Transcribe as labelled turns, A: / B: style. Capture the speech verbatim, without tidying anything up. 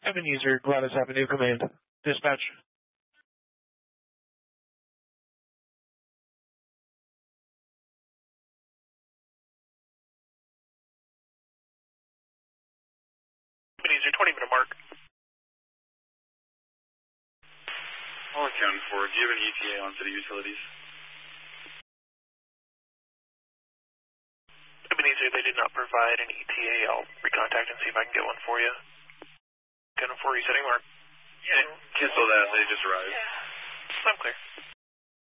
A: Ebenezer, Gladys Avenue Command. Dispatch.
B: Ebenezer, twenty minute mark.
C: All accounted for. Do you have an E T A on city utilities?
B: Ebenezer, they did not provide an E T A. I'll recontact and see if I can get one for you. Gun for you, setting mark.
C: Yeah, cancel that. They just arrived.
B: I'm clear.